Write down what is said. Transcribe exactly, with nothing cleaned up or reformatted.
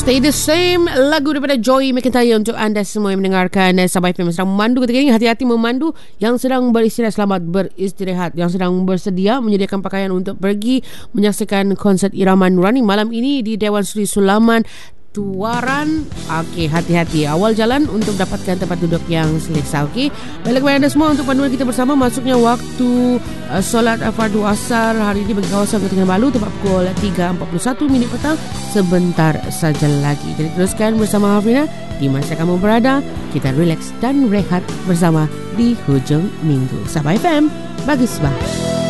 Stay the Same, lagu daripada Joey McIntyre untuk anda semua yang mendengarkan Sabah F M yang sedang memandu ketika ini. Hati-hati memandu, yang sedang beristirahat selamat beristirahat, yang sedang bersedia menyediakan pakaian untuk pergi menyaksikan konsert Irama Nurani malam ini di Dewan Seri Sulaman Tuaran. Okey, hati-hati awal jalan untuk dapatkan tempat duduk yang selesa. Okey, baiklah kepada anda semua, untuk panduan kita bersama masuknya waktu uh, solat fardu asar hari ini bagi kawasan Kota Kinabalu tepat pukul tiga empat puluh satu minit petang, sebentar saja lagi. Jadi teruskan bersama Hafrina di masa kamu berada. Kita relax dan rehat bersama di hujung minggu. Sabah F M, bagus bah.